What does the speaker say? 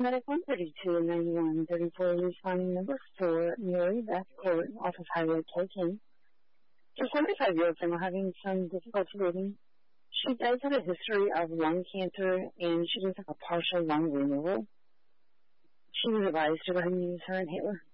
Medic 132 and 9134 responding number 4, Mary Beth Court, off of Highway 14. A 75-year-old female having some difficulty breathing. She does have a history of lung cancer, and she does have a partial lung removal. She was advised to go ahead and use her inhaler.